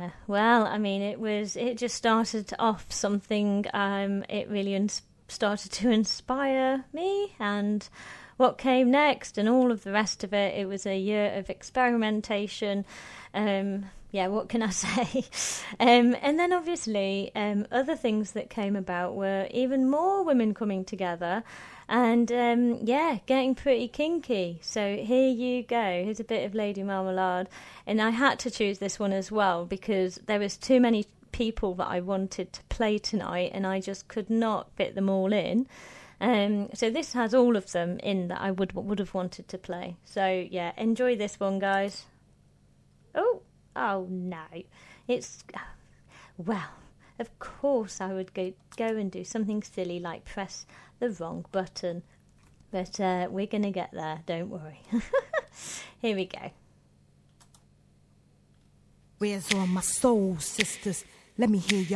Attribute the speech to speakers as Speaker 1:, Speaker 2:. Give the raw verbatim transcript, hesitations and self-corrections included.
Speaker 1: Yeah, well, I mean, it was, it just started off something, um, it really ins- started to inspire me, and what came next and all of the rest of it, it was a year of experimentation. Um, yeah, what can I say? um, and then obviously um, other things that came about were even more women coming together and, um, yeah, getting pretty kinky. So here you go. Here's a bit of Lady Marmalade. And I had to choose this one as well because there was too many people that I wanted to play tonight and I just could not fit them all in. Um, so this has all of them in that I would would have wanted to play. So, yeah, enjoy this one, guys. Oh, oh no. It's, well, of course I would go, go and do something silly like press the wrong button. But uh, we're going to get there, don't worry. Here we go.
Speaker 2: Where's all my soul sisters? Let me hear y'all.